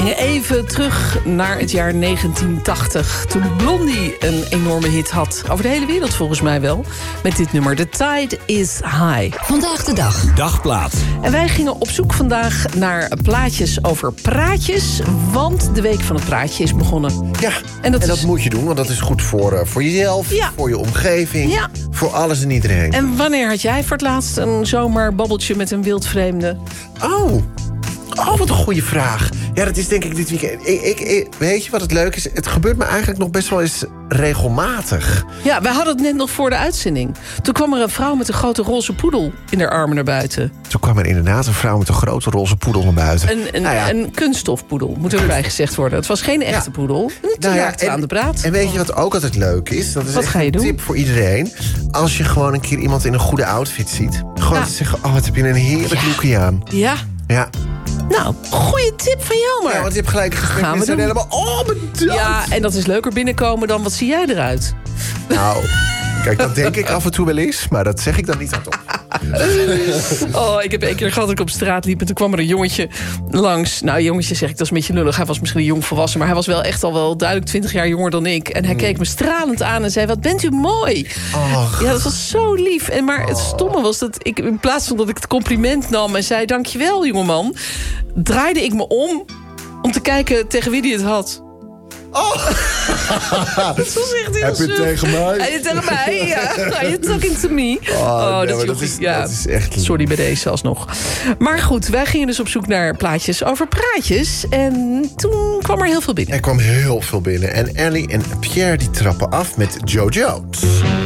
gingen even terug naar het jaar 1980... toen Blondie een enorme hit had. Over de hele wereld volgens mij wel. Met dit nummer, The Tide is High. Vandaag de dag. Dagplaat. En wij gingen op zoek vandaag naar plaatjes over praatjes... want de week van het praatje is begonnen. Ja, en dat moet je doen, want dat is goed voor jezelf... voor je omgeving, voor alles en iedereen. En wanneer had jij voor het laatst een zomerbabbeltje met een wildvreemde? Oh, wat een goede vraag. Ja, dat is denk ik dit weekend. Weet je wat het leuke is? Het gebeurt me eigenlijk nog best wel eens regelmatig. Ja, wij hadden het net nog voor de uitzending. Toen kwam er een vrouw met een grote roze poedel in haar armen naar buiten. Toen kwam er inderdaad een vrouw met een grote roze poedel naar buiten. Een kunststofpoedel, moet erbij gezegd worden. Het was geen echte poedel. Toen raakten we aan de praat. En weet je wat ook altijd leuk is? Dat is wat echt ga je een doen? tip voor iedereen. Als je gewoon een keer iemand in een goede outfit ziet. Gewoon te zeggen, wat heb je een heerlijk lookje aan. Ja. Ja. Nou, goede tip van jou maar. Ja, want je hebt gelijk een gesprek met mensen helemaal... bedankt. Ja, en dat is leuker binnenkomen dan wat zie jij eruit? Nou, kijk, dat denk ik af en toe wel eens, maar dat zeg ik dan niet hardop. Ik heb een keer gehad dat ik op straat liep... en toen kwam er een jongetje langs. Nou, jongetje zeg ik, dat is een beetje lullig. Hij was misschien een jong volwassen... maar hij was wel echt al wel duidelijk 20 jaar jonger dan ik. En hij keek me stralend aan en zei... wat bent u mooi. Ja, dat was zo lief. Maar het stomme was dat ik, in plaats van dat ik het compliment nam... en zei, dankjewel, jongeman... draaide ik me om te kijken tegen wie die het had. Dat was echt heel Heb je het tegen mij? Heb je tegen mij, ja. Are you talking to me? Dat is echt lief. Sorry bij deze alsnog. Maar goed, wij gingen dus op zoek naar plaatjes over praatjes. En toen kwam er heel veel binnen. Er kwam heel veel binnen. En Ellie en Pierre die trappen af met Joe Jones.